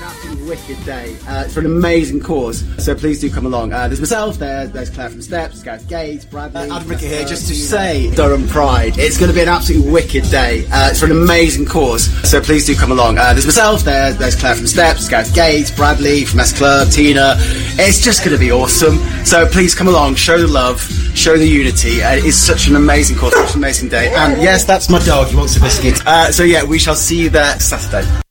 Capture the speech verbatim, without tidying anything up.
absolutely wicked day. Uh, it's for an amazing cause, so please do come along. Uh, there's myself, there, there's Claire from Steps, Gareth Gates, Bradley. Uh, Adam Rickett here, just to say Durham Pride. It's going to be an absolutely wicked day. Uh, it's for an amazing cause, so please do come along. Uh, there's myself, there, there's Claire from Steps, Gareth Gates, Bradley from S Club, Tina. It's just going to be awesome. So please come along, show the love, show the unity. Uh, it's such an amazing cause, such an amazing day. And yes, that's my dog. He wants a biscuit. Uh, so yeah, we shall see you there Saturday.